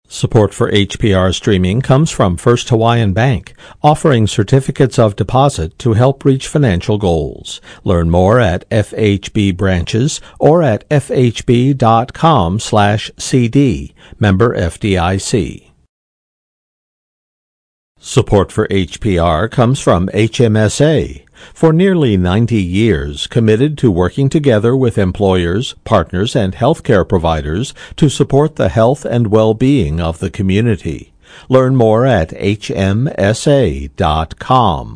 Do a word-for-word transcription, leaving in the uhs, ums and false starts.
Support for H P R streaming comes from First Hawaiian Bank, offering certificates of deposit to help reach financial goals. Learn more at F H B branches or at f h b dot com slash c d. Member F D I C. Support for H P R comes from H M S A. For nearly ninety years, committed to working together with employers, partners, and healthcare providers to support the health and well-being of the community. Learn more at h m s a dot com.